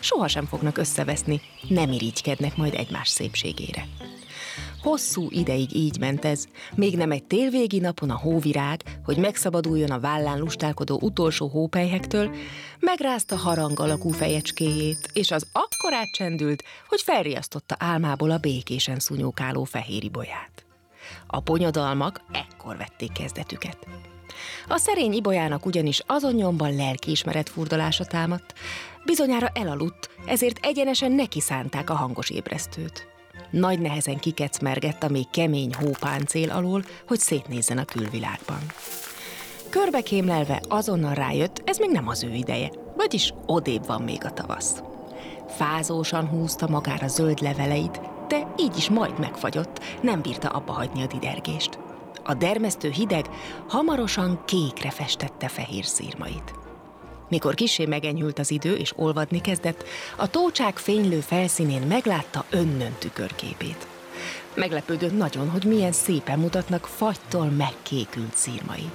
sohasem fognak összeveszni, nem irigykednek majd egymás szépségére. Hosszú ideig így ment ez, még nem egy télvégi napon a hóvirág, hogy megszabaduljon a vállán lustálkodó utolsó hópelyhektől, megrázta harang alakú fejecskéjét, és az akkorát csendült, hogy felriasztotta álmából a békésen szúnyókáló fehér ibolyát. A bonyodalmak ekkor vették kezdetüket. A szerény ibolyának ugyanis azon nyomban lelkiismeret furdalása támadt, bizonyára elaludt, ezért egyenesen neki szánták a hangos ébresztőt. Nagy nehezen kikecmergett a még kemény hópáncél alól, hogy szétnézzen a külvilágban. Körbekémlelve azonnal rájött, ez még nem az ő ideje, vagyis odébb van még a tavasz. Fázósan húzta magára zöld leveleit, de így is majd megfagyott, nem bírta abba hagyni a didergést. A dermesztő hideg hamarosan kékre festette fehér szírmait. Mikor kissé megenyhült az idő és olvadni kezdett, a tócsák fénylő felszínén meglátta önnön tükörképét. Meglepődött nagyon, hogy milyen szépen mutatnak fagytól megkékült szírmai.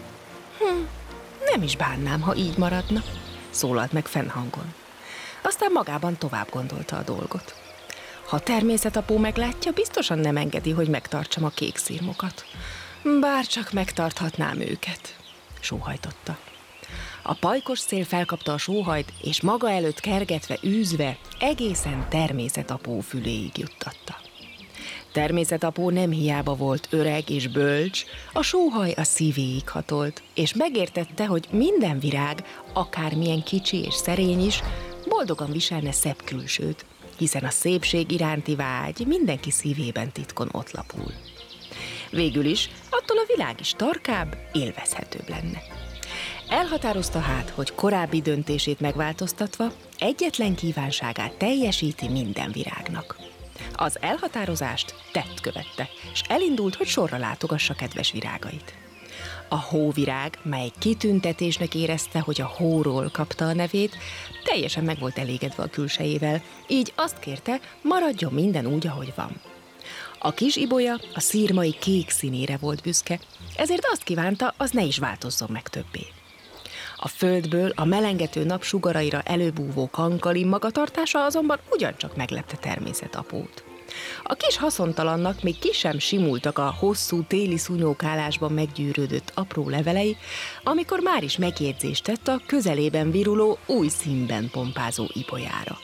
Nem is bánnám, ha így maradna, szólalt meg fennhangon. Aztán magában tovább gondolta a dolgot. Ha természetapó meglátja, biztosan nem engedi, hogy megtartsam a kék szírmokat. Bár csak megtarthatnám őket, sóhajtotta. A pajkos szél felkapta a sóhajt, és maga előtt kergetve, űzve egészen természetapó füléig juttatta. Természetapó nem hiába volt öreg és bölcs, a sóhaj a szívéig hatolt, és megértette, hogy minden virág, akármilyen kicsi és szerény is, boldogan viselne szebb külsőt, hiszen a szépség iránti vágy mindenki szívében titkon ott lapul. Végül is attól a világ is tarkább, élvezhetőbb lenne. Elhatározta hát, hogy korábbi döntését megváltoztatva egyetlen kívánságát teljesíti minden virágnak. Az elhatározást tett követte, és elindult, hogy sorra látogassa kedves virágait. A hóvirág, mely kitüntetésnek érezte, hogy a hóról kapta a nevét, teljesen meg volt elégedve a külsejével, így azt kérte, maradjon minden úgy, ahogy van. A kis ibolya a szírmai kék színére volt büszke, ezért azt kívánta, az ne is változzon meg többé. A földből a melengető nap sugaraira előbúvó kankalin magatartása azonban ugyancsak meglepte természetapót. A kis haszontalannak még ki sem simultak a hosszú téli szúnyókálásban meggyűrődött apró levelei, amikor már is megjegyzést tett a közelében viruló, új színben pompázó ibolyára.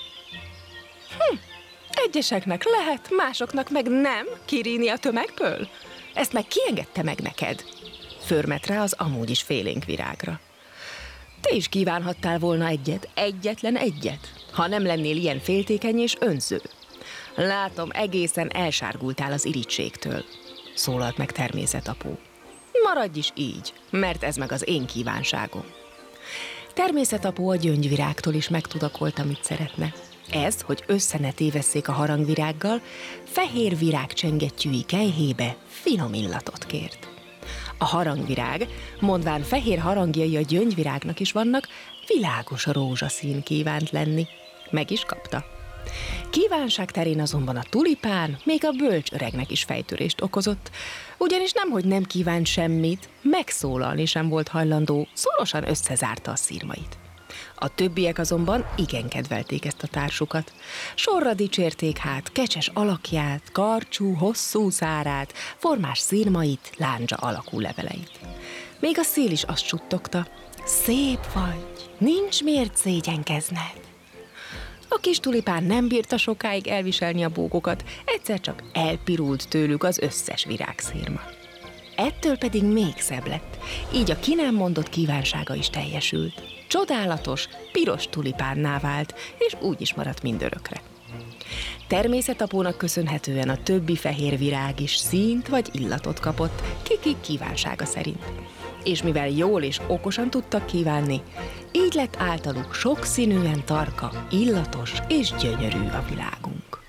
Egyeseknek lehet, másoknak meg nem kirínni a tömegből? Ezt meg ki engedte meg neked? Förmet rá az amúgy is félénk virágra. Te is kívánhattál volna egyetlen egyet, ha nem lennél ilyen féltékeny és önző. Látom, egészen elsárgultál az irigységtől, szólalt meg természetapó. Maradj is így, mert ez meg az én kívánságom. Természetapó a gyöngyvirágtól is megtudakolta, mit szeretne. Ez, hogy össze ne tévesszék a harangvirággal, fehér virág csengettyűi kelyhébe finom illatot kért. A harangvirág, mondván fehér harangjai a gyöngyvirágnak is vannak, világos rózsaszín kívánt lenni. Meg is kapta. Kívánság terén azonban a tulipán még a bölcs öregnek is fejtörést okozott, ugyanis nemhogy nem kívánt semmit, megszólalni sem volt hajlandó, szorosan összezárta a szírmait. A többiek azonban igen kedvelték ezt a társukat. Sorra dicsérték hát kecses alakját, karcsú, hosszú szárát, formás szírmait, láncsa alakú leveleit. Még a szél is azt suttogta, szép vagy, nincs miért szégyenkezned. A kis tulipán nem bírta sokáig elviselni a bógokat, egyszer csak elpirult tőlük az összes virágszírma. Ettől pedig még szebb lett, így a ki nem mondott kívánsága is teljesült. Csodálatos, piros tulipánná vált, és úgy is maradt mindörökre. Természetapónak köszönhetően a többi fehér virág is színt vagy illatot kapott, ki kívánsága szerint. És mivel jól és okosan tudtak kívánni, így lett általuk sokszínűen tarka, illatos és gyönyörű a világunk.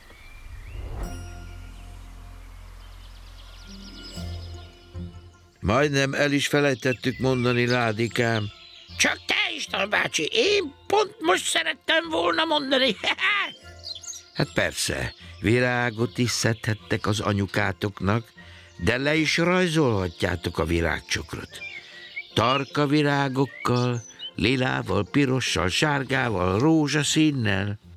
Majdnem el is felejtettük mondani, Ládikám. Csak te, István bácsi, én pont most szerettem volna mondani. Hát persze, virágot is szedhettek az anyukátoknak, de le is rajzolhatjátok a virágcsokrot. Tarka virágokkal, lilával, pirossal, sárgával, rózsaszínnel.